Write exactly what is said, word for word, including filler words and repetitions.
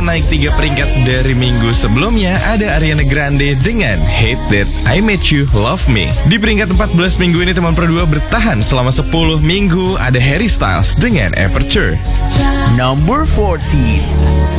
naik tiga peringkat dari minggu sebelumnya. Ada Ariana Grande dengan Hate That I Made You Love Me. Di peringkat empat belas minggu ini teman Pro dua bertahan selama sepuluh minggu. Ada Harry Styles dengan Aperture. Number fourteen.